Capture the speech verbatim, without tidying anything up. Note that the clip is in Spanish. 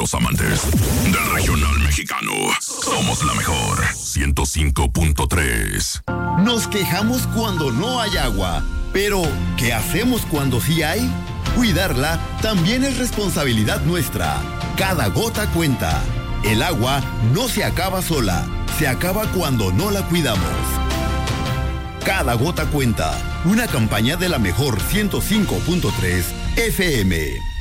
los amantes del regional mexicano. Somos la mejor. ciento cinco punto tres. Nos quejamos cuando no hay agua, pero ¿qué hacemos cuando sí hay? Cuidarla también es responsabilidad nuestra. Cada gota cuenta. El agua no se acaba sola, se acaba cuando no la cuidamos. Cada gota cuenta. Una campaña de la mejor ciento cinco punto tres F M.